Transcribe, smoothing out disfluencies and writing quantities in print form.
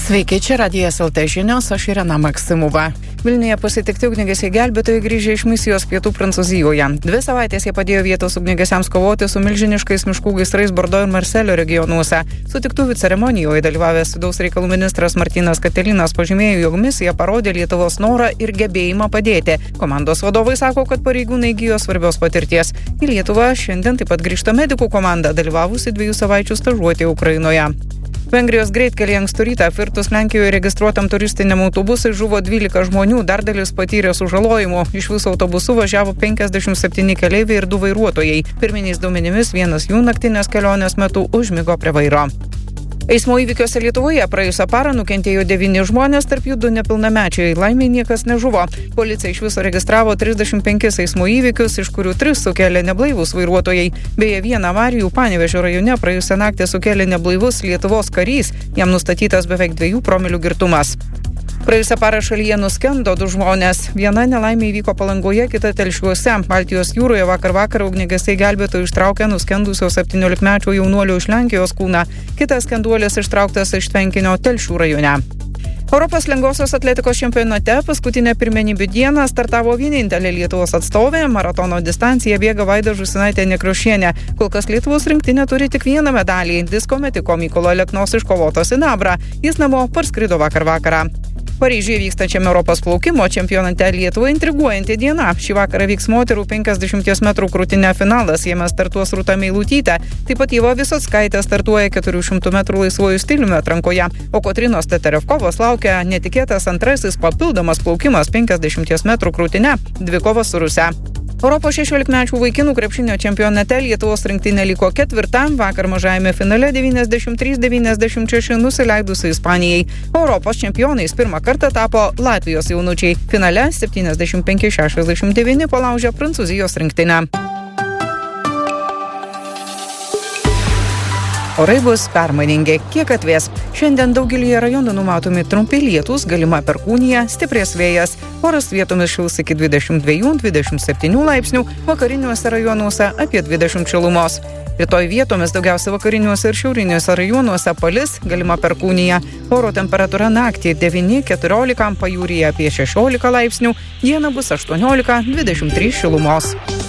Sveiki, čia Radijas LT žinios, aš Irena Maksimova. Vilniuje pasitikti ugniagesiai gelbėtojai grįžę iš misijos pietų Prancūzijoje. 2 savaitės jie padėjo vietos ugniagesiams kovoti su milžiniškais miškų gaisrais Bordo ir Marselio regionuose. Sutiktuvių ceremonijoje dalyvavęs vidaus reikalų ministras Martynas Katilinas pažymėjo, jog misija parodė Lietuvos norą ir gebėjimą padėti. Komandos vadovai sako, kad pareigūnai įgijo svarbios patirties. Į Lietuvą šiandien taip pat grįžta medikų komanda, dalyvavusi 2 savaičių stažuotėje Ukrainoje. Vengrijos greitkelyje ankstų rytą apvirtus Lenkijoje registruotam turistiniam autobusui žuvo 12 žmonių, dar dalis patyrė sužalojimų. Iš viso autobusu važiavo 57 keleiviai ir 2 vairuotojai. Pirminiais duomenimis vienas jų naktinės kelionės metu užmigo prie vairo. Eismo įvykiuose Lietuvoje praėjusią parą nukentėjo 9 žmonės, tarp jų 2 nepilnamečiai. Laimiai niekas nežuvo. Policija iš viso registravo 35 eismo įvykius, iš kurių 3 sukėlė neblaivūs vairuotojai. Beje, vieną avarijų Panevėžio rajone praėjusią naktį sukėlė neblaivus Lietuvos karys. Jam nustatytas beveik 2 promilių girtumas. Praėjusią parą šalyje nuskendo 2 žmonės. Viena nelaimė įvyko Palangoje, kita Telšiuose. Baltijos jūroje vakar ugniagesiai gelbėtojai ištraukė nuskendusio 17-mečio jaunuolio iš Lenkijos kūną. Kitas skenduolis ištrauktas iš tvenkinio Telšių rajone. Europos lengvosios atletikos čempionate paskutinę pirmenybių dieną startavo vienintelė Lietuvos atstovė. Maratono distanciją bėga Vaida Žusinaitė Nekrošienė. Kol kas Lietuvos rinktinė turi tik 1 medalį. Disko metiko Mykolo Aleknos iškovoto sidabrą. Jis namo parskrido vakarą. Paryžiuje vykstančiame Europos plaukimo čempionate Lietuvoje intriguojanti diena. Šį vakarą vyks moterų 50 metrų krūtine finalas. Jame startuos Rūta Meilutytė. Taip pat Ieva Visockaitė startuoja 400 metrų laisvuoju stiliumi atrankoje. O Kotrynos Teterevkovos laukia netikėtas antrasis papildomas plaukimas 50 metrų krūtine. Dvikova su Ruse. Europos 16-mečių vaikinų krepšinio čempionate Lietuvos rinktinė liko 4. Vakar mažajame finale 93-96 nusileidusi Ispanijai. Europos čempionais pirmą kartą tapo Latvijos jaunučiai. Finale 75-69 palaužė Prancūzijos rinktinę. Orai bus permainingi, kiek atvės. Šiandien daugelyje rajonų numatomi trumpi lietūs, galima perkūnija, stiprės vėjas. Oras vietomis šils iki 22-27 laipsnių, vakariniuose rajonuose apie 20 šilumos. Rytoj vietomis daugiausia vakariniuose ir šiauriniuose rajonuose palis, galima perkūnija. Oro temperatūra naktį 9-14, pajūryje apie 16 laipsnių, dieną bus 18-23 šilumos.